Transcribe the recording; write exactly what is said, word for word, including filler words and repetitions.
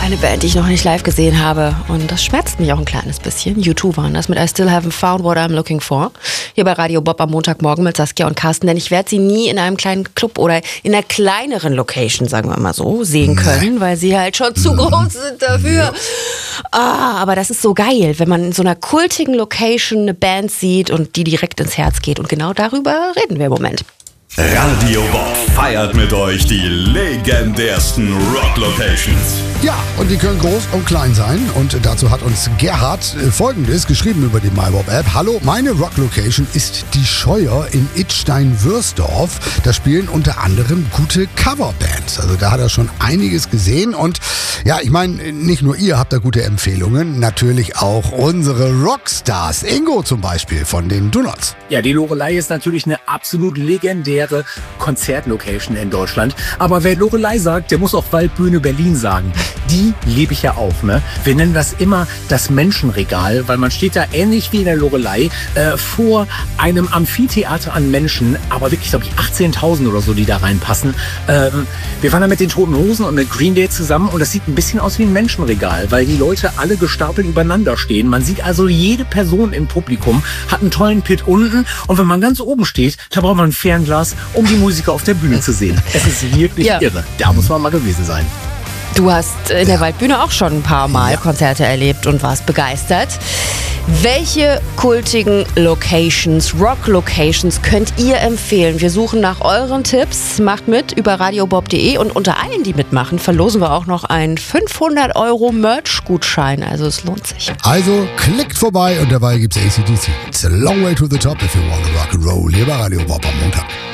eine Band, die ich noch nicht live gesehen habe. Und das schmerzt mich auch ein kleines bisschen. U zwei waren das mit I Still Haven't Found What I'm Looking For. Hier bei Radio Bob am Montagmorgen mit Saskia und Carsten. Denn ich werde sie nie in einem kleinen Club oder in einer kleineren Location, sagen wir mal so, sehen können. Weil sie halt schon zu groß sind dafür. Ah, aber das ist so geil, wenn man in so einer kultigen Location eine Band sieht und die direkt ins Herz geht. Und genau darüber reden wir im Moment. Radio Bob feiert mit euch die legendärsten Rock-Locations. Ja, und die können groß und klein sein. Und dazu hat uns Gerhard Folgendes geschrieben über die MyBob-App. Hallo, meine Rock-Location ist die Scheuer in Idstein-Würsdorf. Da spielen unter anderem gute Coverbands. Also da hat er schon einiges gesehen. Und ja, ich meine, nicht nur ihr habt da gute Empfehlungen, natürlich auch unsere Rockstars. Ingo zum Beispiel von den Donuts. Ja, die Loreley ist natürlich eine absolut legendäre Konzertlocation in Deutschland. Aber wer Loreley sagt, der muss auch Waldbühne Berlin sagen. Die liebe ich ja auch, ne? Wir nennen das immer das Menschenregal, weil man steht da ähnlich wie in der Loreley äh, vor einem Amphitheater an Menschen, aber wirklich, glaube ich, achtzehntausend oder so, die da reinpassen. Ähm, wir waren da mit den Toten Hosen und mit Green Day zusammen und das sieht ein bisschen aus wie ein Menschenregal, weil die Leute alle gestapelt übereinander stehen. Man sieht also, jede Person im Publikum hat einen tollen Pit unten und wenn man ganz oben steht, da braucht man ein Fernglas, um die Musiker auf der Bühne zu sehen. Es ist wirklich ja. irre. Da muss man mal gewesen sein. Du hast in der Waldbühne auch schon ein paar Mal ja. Konzerte erlebt und warst begeistert. Welche kultigen Locations, Rock-Locations könnt ihr empfehlen? Wir suchen nach euren Tipps. Macht mit über radiobob punkt de und unter allen, die mitmachen, verlosen wir auch noch einen fünfhundert Euro Merch-Gutschein. Also es lohnt sich. Also klickt vorbei und dabei gibt's A C D C. It's a long way to the top if you want to rock and roll. Hier bei Radio Bob am Montag.